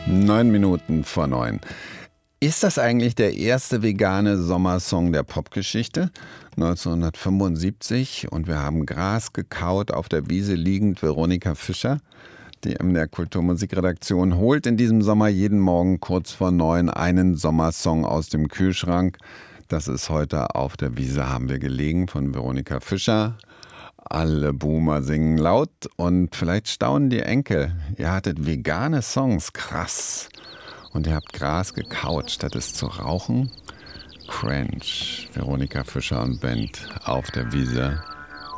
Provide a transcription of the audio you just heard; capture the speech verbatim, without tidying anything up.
Neun Minuten vor neun. Ist das eigentlich der erste vegane Sommersong der Popgeschichte? neunzehnhundertfünfundsiebzig und wir haben Gras gekaut, auf der Wiese liegend. Veronika Fischer, die M D R Kulturmusikredaktion, holt in diesem Sommer jeden Morgen kurz vor neun einen Sommersong aus dem Kühlschrank. Das ist heute Auf der Wiese haben wir gelegen von Veronika Fischer. Alle Boomer singen laut und vielleicht staunen die Enkel. Ihr hattet vegane Songs, krass. Und ihr habt Gras gekaut, statt es zu rauchen. Cringe. Veronika Fischer und Band auf der Wiese.